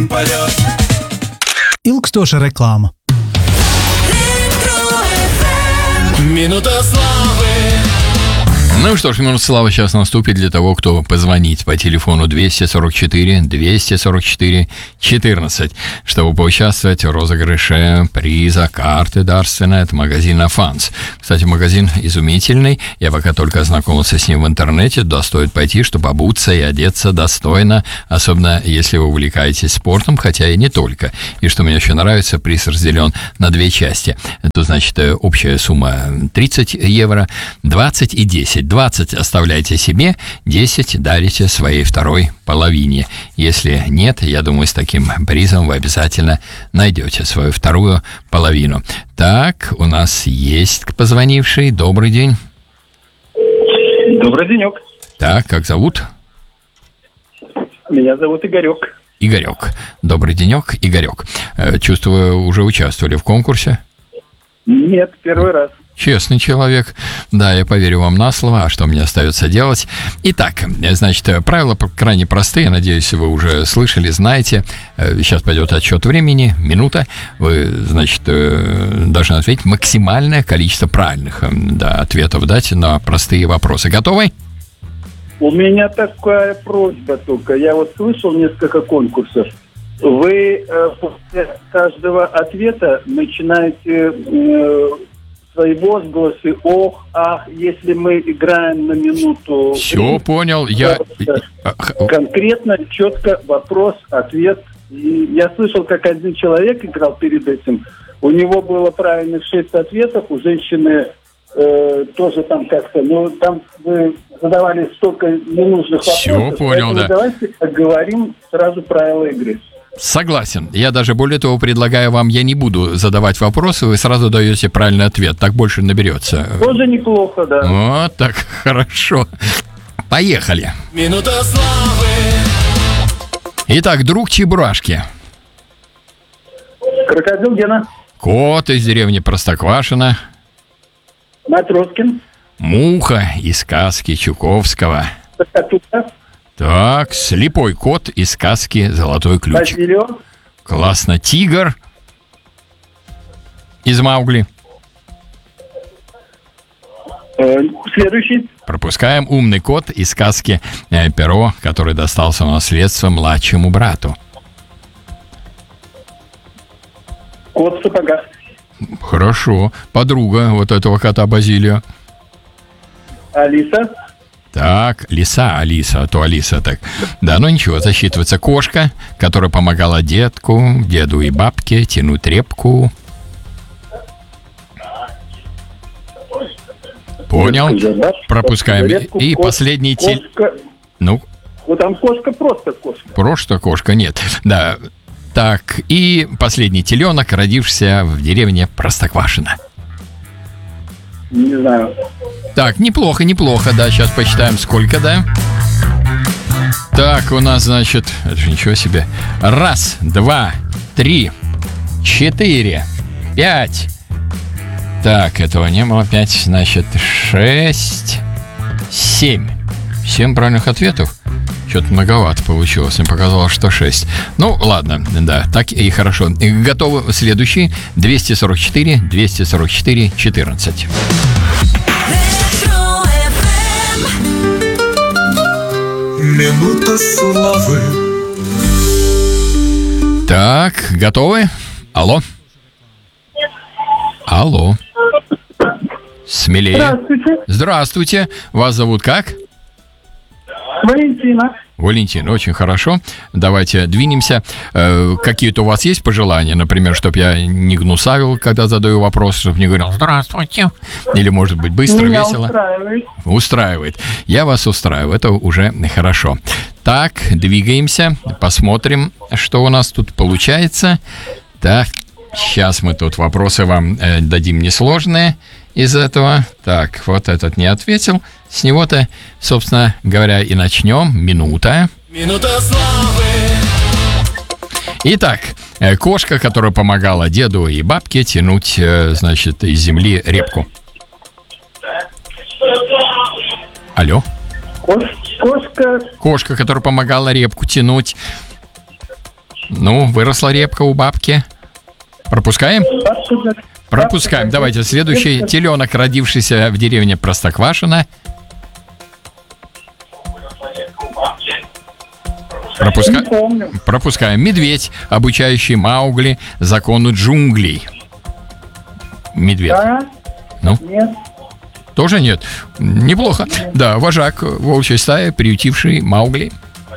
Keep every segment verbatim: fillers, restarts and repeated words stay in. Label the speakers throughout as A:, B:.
A: Полет.
B: Ilgstoša reklāma.
A: Минута славы.
C: Ну что ж, минута славы сейчас наступит для того, кто позвонит по телефону двести сорок четыре двести сорок четыре четырнадцать, чтобы поучаствовать в розыгрыше приза карты дарственной от магазина «Фанс». Кстати, магазин изумительный. Я пока только ознакомился с ним в интернете. Туда стоит пойти, чтобы обуться и одеться достойно, особенно если вы увлекаетесь спортом, хотя и не только. И что мне еще нравится, приз разделен на две части. Это значит общая сумма тридцать евро, двадцать и десять. двадцать оставляйте себе, десять дарите своей второй половине. Если нет, я думаю, с таким призом вы обязательно найдете свою вторую половину. Так, у нас есть позвонивший. Добрый день.
D: Добрый денек.
C: Так, как зовут?
D: Меня зовут Игорек.
C: Игорек. Добрый денек, Игорек. Чувствую, уже участвовали в конкурсе?
D: Нет, первый раз.
C: Честный человек. Да, я поверю вам на слово. А что мне остается делать? Итак, значит, правила крайне простые. Надеюсь, вы уже слышали, знаете. Сейчас пойдет отсчет времени. Минута. Вы, значит, должны ответить максимальное количество правильных, да, ответов дать на простые вопросы. Готовы?
D: У меня такая просьба только. Я вот слышал несколько конкурсов. Вы э, после каждого ответа начинаете... Э, свои возгласы, ох, ах, если мы играем на минуту...
C: Все, понял, я...
D: Конкретно, четко, вопрос, ответ. И я слышал, как один человек играл перед этим, у него было правильных шесть ответов, у женщины э, тоже там как-то, ну, там вы задавали столько ненужных вопросов.
C: Все, понял, да.
D: Давайте оговорим сразу правила игры.
C: Согласен. Я даже более того предлагаю вам, я не буду задавать вопросы, вы сразу даете правильный ответ, так больше наберется.
D: Тоже неплохо, да.
C: Вот так, хорошо. Поехали.
A: Минута славы.
C: Итак, друг Чебурашки.
D: Крокодил Гена.
C: Кот из деревни Простоквашино.
D: Матроскин.
C: Муха из сказки Чуковского.
D: Покатуха.
C: Так, слепой кот из сказки «Золотой ключ».
D: Базилио.
C: Классно. Тигр из Маугли.
D: Э, следующий.
C: Пропускаем. Умный кот из сказки э, «Перо», который достался в наследство младшему брату.
D: Кот в сапогах.
C: Хорошо. Подруга вот этого кота Базилио.
D: Алиса.
C: Так, лиса, Алиса, а то Алиса так. Да, ну ничего, засчитывается. Кошка, которая помогала дедку, деду и бабке тянуть репку. Понял. Пропускаем. И последний тель... Ну?
D: Вот там кошка просто кошка.
C: Просто кошка, нет. Да. Так, и последний теленок, родившийся в деревне Простоквашино.
D: Не знаю.
C: Так, неплохо, неплохо, да, сейчас посчитаем, сколько, да. Так, у нас, значит, это же ничего себе. Раз, два, три, четыре, пять. Так, этого не было. Пять, значит, шесть, семь. Семь правильных ответов. Что-то многовато получилось. Мне показалось, что шесть. Ну, ладно, да, так и хорошо. Готовы следующий. двести сорок четыре двести сорок четыре четырнадцать.
A: Минута славы.
C: Так, готовы? Алло? Алло. Смелее.
D: Здравствуйте.
C: Здравствуйте. Вас зовут как?
D: Валентина.
C: Валентин, очень хорошо. Давайте двинемся. Э, какие-то у вас есть пожелания? Например, чтобы я не гнусавил, когда задаю вопрос, чтобы не говорил «Здравствуйте». Или, может быть, быстро,
D: Меня
C: весело.
D: устраивает.
C: Устраивает. Я вас устраиваю. Это уже хорошо. Так, двигаемся. Посмотрим, что у нас тут получается. Так, сейчас мы тут вопросы вам э, дадим несложные из этого. Так, вот этот не ответил. С него-то, собственно говоря, и начнем. Минута.
A: Минута славы.
C: Итак, э, кошка, которая помогала деду и бабке тянуть, э, значит, из земли репку. Алло?
D: Кош- кошка.
C: Кошка, которая помогала репку тянуть. Ну, выросла репка у бабки. Пропускаем? Пропускаем. Давайте, следующий теленок, родившийся в деревне Простоквашино. Пропуска... Пропускаем. Медведь, обучающий Маугли закону джунглей. Медведь.
D: Да?
C: Ну?
D: Нет.
C: Тоже нет? Неплохо. Да, вожак волчьей стаи, приютивший Маугли.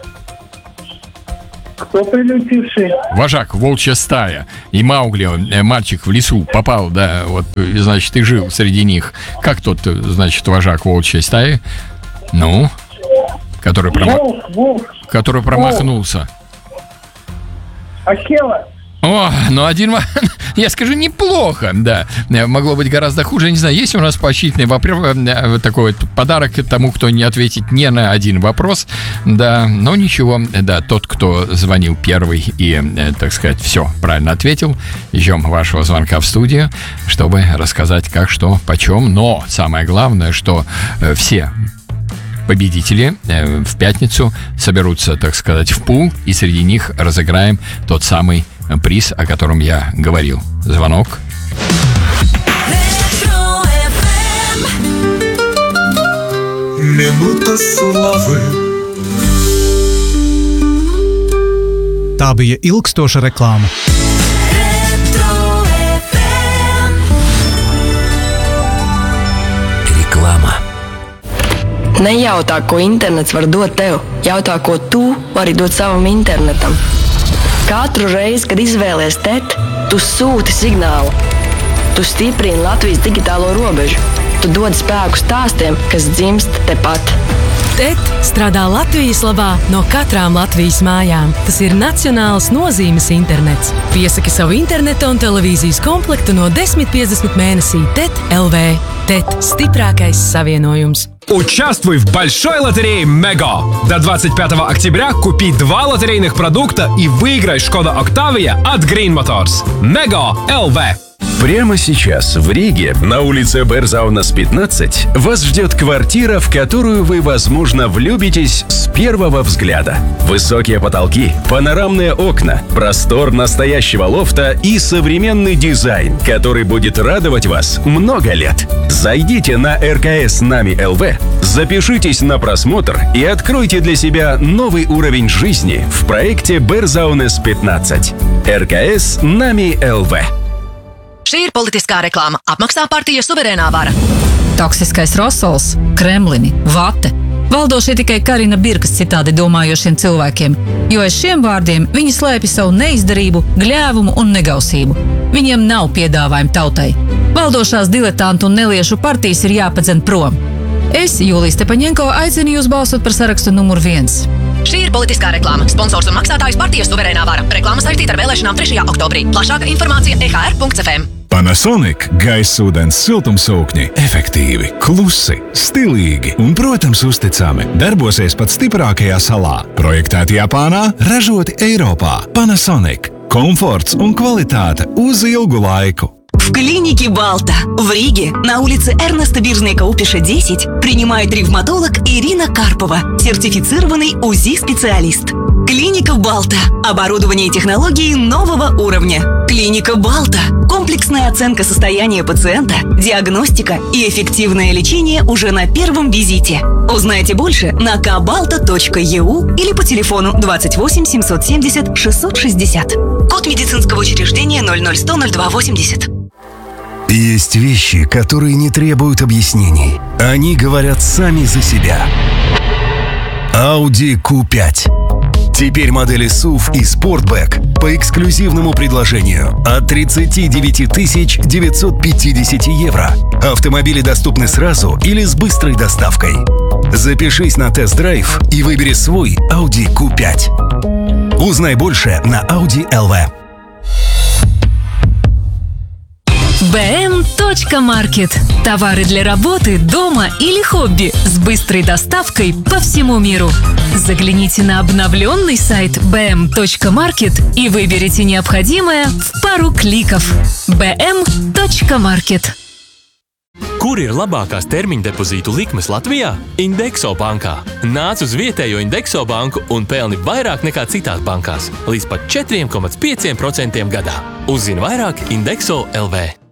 D: Кто прилетевший?
C: Вожак, волчья стая. И Маугли, он, э, мальчик в лесу, попал, да, вот, и, значит, и жил среди них. Как тот, значит, вожак волчьей стаи? Ну, который, прома...
D: Волк, волк.
C: который промахнулся.
D: Акела.
C: О, ну один, я скажу, неплохо, да. Могло быть гораздо хуже. Не знаю, есть у нас поощрительный вопрос, такой вот подарок тому, кто не ответит не на один вопрос. Да, но ничего, да, тот, кто звонил первый и, так сказать, все правильно ответил, ждем вашего звонка в студию, чтобы рассказать, как, что, почем. Но самое главное, что все победители в пятницу соберутся, так сказать, в пул, и среди них разыграем тот самый приз, о котором я говорил. Звонок.
A: Минута славы.
B: Tā bija ilgstoša reklāma.
E: Reklāma.
F: Nejautā, ko internets var dot tev. Jautā, ko tu vari dot savam internetam. Katru reizi, kad izvēlies T E T, tu sūti signālu. Tu stiprini Latvijas digitālo robežu. Tu dod spēku stāstiem, kas dzimst tepat.
G: T E T strādā Latvijas labā no katrām Latvijas mājām. Tas ir nacionāls nozīmes internets. Piesaki savu interneta un televīzijas komplektu no desmit piecdesmit mēnesī T E T L V. T E T – стипрākais savienojums.
H: Участвуй в большой лотерее Мега. До двадцать пятого октября купи два лотерейных продукта и выиграй Шкода Октавия от Green Motors. Мега эл ви.
E: Прямо сейчас в Риге, на улице Берзаунас пятнадцать, вас ждет квартира, в которую вы, возможно, влюбитесь с первого взгляда. Высокие потолки, панорамные окна, простор настоящего лофта и современный дизайн, который будет радовать вас много лет. Зайдите на эр ка эс Нами эл ви, запишитесь на просмотр и откройте для себя новый уровень жизни в проекте Берзаунас пятнадцать. эр ка эс Нами эл ви.
I: Šī ir politiskā reklāma. Apmaksā partija Suverēnā vara.
J: Toksiskais rosols, kremlini, vate. Valdošie tikai Karina Birkas citādi domājošiem cilvēkiem, jo aiz šiem vārdiem viņi slēpj savu neizdarību, gļēvumu un negausību. Viņiem nav piedāvājumu tautai. Valdošās diletantu un neliešu partijas ir jāpadzen prom. Es, Jūlija Stepaņenko, aicinu jūs balsot par sarakstu numur viens.
I: Šī ir politiskā reklāma. Sponsors un maksātājs partija Suverēnā vara. Reklāma saistīta ar vēlēšanām trešajā oktobrī. Plašāka informācija e ha er punkts ef em.
K: Panasonic gaisa ūdens siltumsūkņi efektīvi, klusi, stilīgi un, protams, uzticami. Darbosies pat stiprākajā salā. Projektēti Japānā, ražoti Eiropā. Panasonic. Komforts un kvalitāte uz ilgu laiku.
L: В клинике Балта в Риге на улице Эрнеста Биржника-Упиша десять принимает ревматолог Ирина Карпова, сертифицированный УЗИ-специалист. Клиника Балта. Оборудование и технологии нового уровня. Клиника Балта. Комплексная оценка состояния пациента, диагностика и эффективное лечение уже на первом визите. Узнайте больше на кабалта точка е у или по телефону двадцать восемь семьсот семьдесят шестьсот шестьдесят. Код медицинского учреждения ноль ноль сто ноль два восемьдесят.
M: Есть вещи, которые не требуют объяснений. Они говорят сами за себя. Audi кью пять. Теперь модели сув и Sportback по эксклюзивному предложению от тридцать девять тысяч девятьсот пятьдесят евро. Автомобили доступны сразу или с быстрой доставкой. Запишись на тест-драйв и выбери свой Audi кью пять. Узнай больше на Audi эл ви.
J: бэ эм точка маркет. Товары для работы, дома или хобби с быстрой доставкой по всему миру. Загляните на обновленный сайт бэ эм точка маркет и выберите необходимое в пару кликов. бэ эм точка маркет.
N: Kur ir labākās termiņa depozītu likmes Latvijā? Indexo bankā. Nāc uz vietējo Indexo banku un pelni vairāk nekā citās bankās, līdz pat četri komats pieci procenti gadā. Uzzini vairāk Indexo L V.